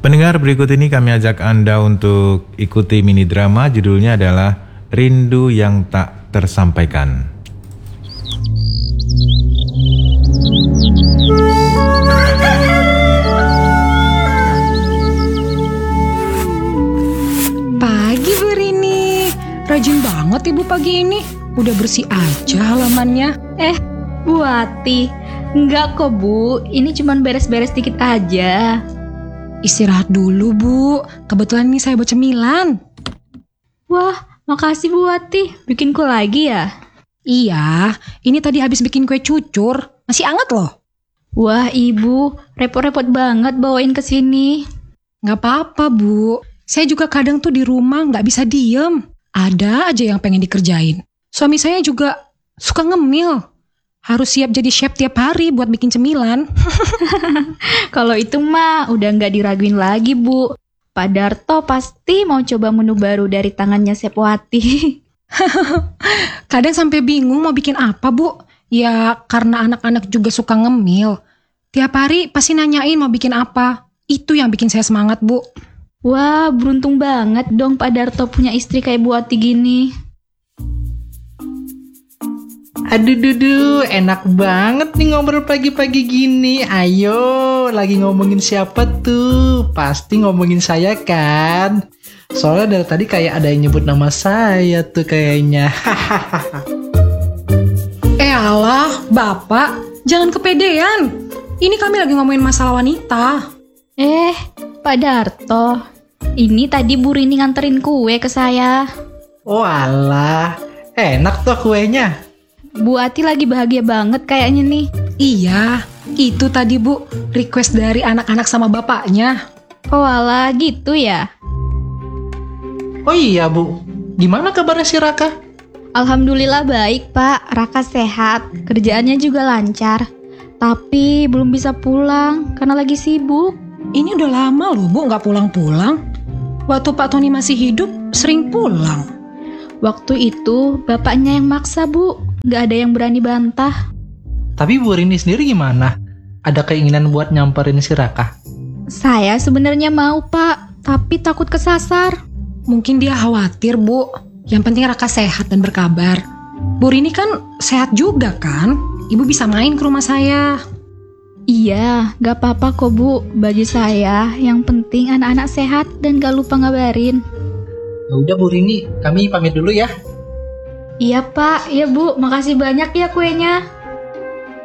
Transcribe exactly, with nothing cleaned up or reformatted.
Pendengar, berikut ini kami ajak Anda untuk ikuti mini drama, judulnya adalah Rindu yang Tak Tersampaikan. Pagi Bu Rini, rajin banget Ibu pagi ini. Udah bersih aja halamannya. Eh, Bu Ati, enggak kok Bu, ini cuman beres-beres dikit aja. Istirahat dulu Bu, kebetulan ini saya buat cemilan. Wah, makasih Bu Ati, bikin kue lagi ya? Iya, ini tadi habis bikin kue cucur, masih anget loh. Wah Ibu, repot-repot banget bawain ke sini. Gak apa-apa Bu, saya juga kadang tuh di rumah gak bisa diem. Ada aja yang pengen dikerjain. Suami saya juga suka ngemil. Harus siap jadi chef tiap hari buat bikin cemilan. Kalau itu mah udah gak diraguin lagi Bu. Pak Darto pasti mau coba menu baru dari tangannya Chef Wati. Kadang sampai bingung mau bikin apa Bu. Ya karena anak-anak juga suka ngemil. Tiap hari pasti nanyain mau bikin apa. Itu yang bikin saya semangat Bu. Wah, beruntung banget dong Pak Darto punya istri kayak Bu Wati gini. Aduh dudu, enak banget nih ngobrol pagi-pagi gini. Ayo, lagi ngomongin siapa tuh? Pasti ngomongin saya kan? Soalnya dari tadi kayak ada yang nyebut nama saya tuh kayaknya. Eh alah, Bapak, jangan kepedean. Ini kami lagi ngomongin masalah wanita. Eh, Pak Darto, ini tadi Bu Rini nganterin kue ke saya. Oh alah, enak tuh kuenya. Bu Ati lagi bahagia banget kayaknya nih. Iya, itu tadi Bu, request dari anak-anak sama bapaknya. Oh alah, gitu ya? Oh iya Bu, gimana kabarnya si Raka? Alhamdulillah baik Pak, Raka sehat, kerjaannya juga lancar. Tapi belum bisa pulang karena lagi sibuk. Ini udah lama loh Bu gak pulang-pulang. Waktu Pak Tony masih hidup sering pulang. Waktu itu bapaknya yang maksa Bu, gak ada yang berani bantah. Tapi Bu Rini sendiri gimana? Ada keinginan buat nyamperin si Raka? Saya sebenarnya mau Pak, tapi takut kesasar. Mungkin dia khawatir Bu. Yang penting Raka sehat dan berkabar. Bu Rini kan sehat juga kan? Ibu bisa main ke rumah saya. Iya, gak apa-apa kok Bu. Bagi saya, yang penting anak-anak sehat dan gak lupa ngabarin. Ya udah Bu Rini, kami pamit dulu ya. Iya Pak, iya Bu, makasih banyak ya kuenya.